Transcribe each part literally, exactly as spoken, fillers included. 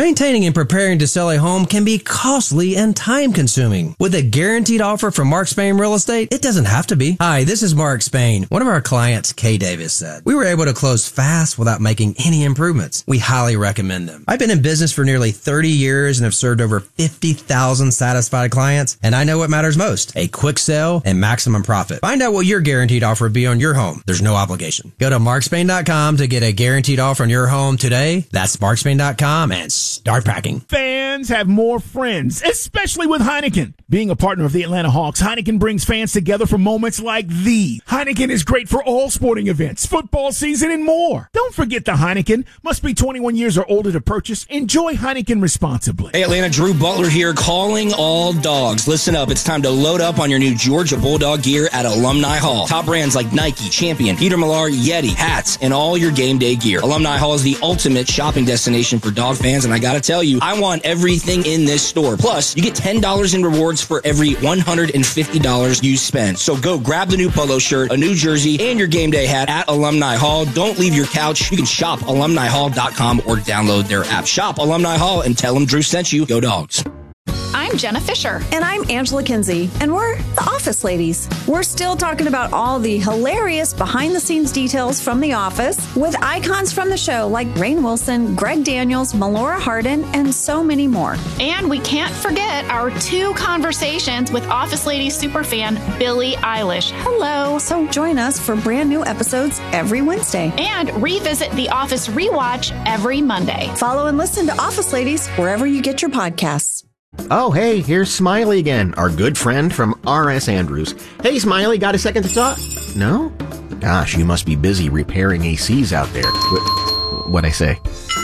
Maintaining and preparing to sell a home can be costly and time-consuming. With a guaranteed offer from Mark Spain Real Estate, it doesn't have to be. Hi, this is Mark Spain. One of our clients, Kay Davis, said, "We were able to close fast without making any improvements. We highly recommend them. I've been in business for nearly thirty years and have served over fifty thousand satisfied clients, and I know what matters most, a quick sale and maximum profit. Find out what your guaranteed offer would be on your home. There's no obligation. Go to mark spain dot com to get a guaranteed offer on your home today. That's mark spain dot com and start packing." Fans have more friends, especially with Heineken. Being a partner of the Atlanta Hawks, Heineken brings fans together for moments like these. Heineken is great for all sporting events, football season, and more. Don't forget the Heineken. Must be twenty-one years or older to purchase. Enjoy Heineken responsibly. Hey, Atlanta, Drew Butler here, calling all dogs. Listen up. It's time to load up on your new Georgia Bulldog gear at Alumni Hall. Top brands like Nike, Champion, Peter Millar, Yeti, hats, and all your game day gear. Alumni Hall is the ultimate shopping destination for dog fans, and I gotta tell you, I want everything in this store. Plus, you get ten dollars in rewards for every one hundred fifty dollars you spend. So go grab the new polo shirt, a new jersey, and your game day hat at Alumni Hall. Don't leave your couch. You can shop alumni hall dot com or download their app. Shop Alumni Hall and tell them Drew sent you. Go Dogs. I'm Jenna Fisher. And I'm Angela Kinsey. And we're the Office Ladies. We're still talking about all the hilarious behind-the-scenes details from The Office with icons from the show like Rainn Wilson, Greg Daniels, Melora Hardin, and so many more. And we can't forget our two conversations with Office Ladies superfan Billie Eilish. Hello. So join us for brand new episodes every Wednesday. And revisit The Office Rewatch every Monday. Follow and listen to Office Ladies wherever you get your podcasts. Oh, hey, here's Smiley again, our good friend from R S Andrews. Hey, Smiley, got a second to talk? No? Gosh, you must be busy repairing A Cs out there. What, what'd I say?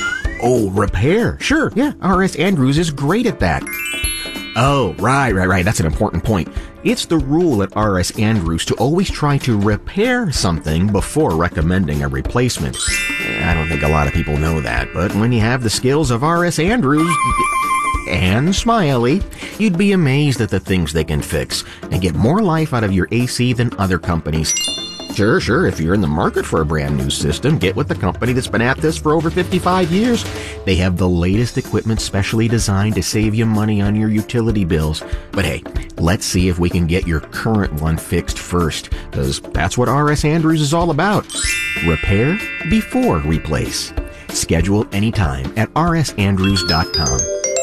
Oh, repair. Sure, yeah, R S Andrews is great at that. Oh, right, right, right, that's an important point. It's the rule at R S Andrews to always try to repair something before recommending a replacement. I don't think a lot of people know that, but when you have the skills of R S Andrews and Smiley, you'd be amazed at the things they can fix and get more life out of your A C than other companies. Sure, sure, if you're in the market for a brand new system, get with the company that's been at this for over fifty-five years. They have the latest equipment specially designed to save you money on your utility bills. But hey, let's see if we can get your current one fixed first, because that's what R S Andrews is all about. Repair before replace. Schedule anytime at r s andrews dot com.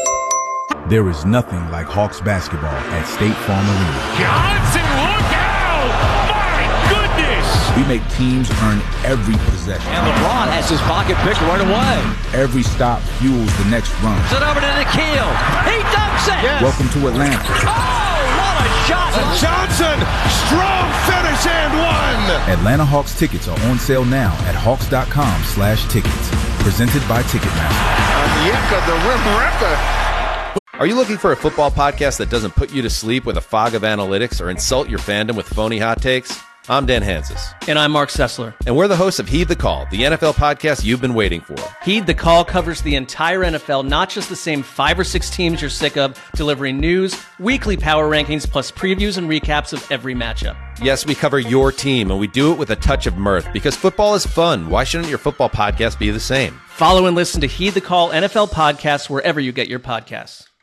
There is nothing like Hawks basketball at State Farm Arena. Johnson, look out! My goodness! We make teams earn every possession. And LeBron has his pocket picked right away. Every stop fuels the next run. Sit over to Nikhil. He dunks it! Yes. Welcome to Atlanta. Oh, what a shot! And Johnson, strong finish and one! Atlanta Hawks tickets are on sale now at hawks dot com slash tickets. Presented by Ticketmaster. Onyeka, the rim wrapper. Are you looking for a football podcast that doesn't put you to sleep with a fog of analytics or insult your fandom with phony hot takes? I'm Dan Hansis. And I'm Mark Sessler. And we're the hosts of Heed the Call, the N F L podcast you've been waiting for. Heed the Call covers the entire N F L, not just the same five or six teams you're sick of, delivering news, weekly power rankings, plus previews and recaps of every matchup. Yes, we cover your team, and we do it with a touch of mirth, because football is fun. Why shouldn't your football podcast be the same? Follow and listen to Heed the Call N F L podcasts wherever you get your podcasts.